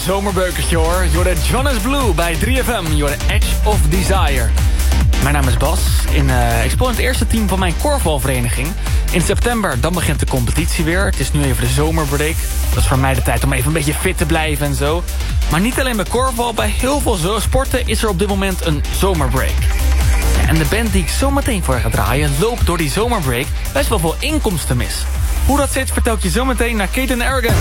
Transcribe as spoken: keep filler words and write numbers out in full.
zomerbeukertje hoor. You're the Jonas Blue bij drie F M. You're the Edge of Desire. Mijn naam is Bas. In, uh, ik speel in het eerste team van mijn korfbalvereniging. In september, dan begint de competitie weer. Het is nu even de zomerbreak. Dat is voor mij de tijd om even een beetje fit te blijven en zo. Maar niet alleen bij korfbal. Bij heel veel sporten is er op dit moment een zomerbreak. Ja, en de band die ik zo meteen voor ga draaien... loopt door die zomerbreak best wel veel inkomsten mis. Hoe dat zit vertel ik je zo meteen naar Kate and Arrogant.